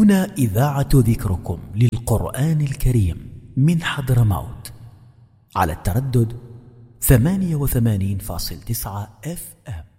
هنا إذاعة ذكركم للقرآن الكريم من حضرموت على التردد 88.9 FM.